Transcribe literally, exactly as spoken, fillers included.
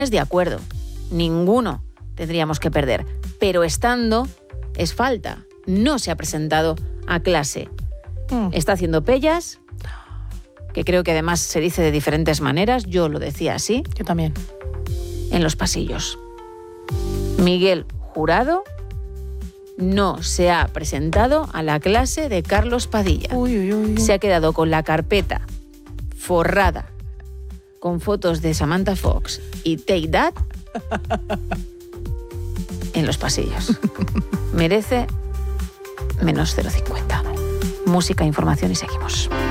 de acuerdo, ninguno tendríamos que perder, pero estando es falta. No se ha presentado a clase. Mm. Está haciendo pellas, que creo que además se dice de diferentes maneras, yo lo decía así. Yo también. En los pasillos. Miguel Jurado no se ha presentado a la clase de Carlos Padilla. Uy, uy, uy. Se ha quedado con la carpeta forrada con fotos de Samantha Fox y Take That en los pasillos. Merece menos cero coma cincuenta. Música, información y seguimos.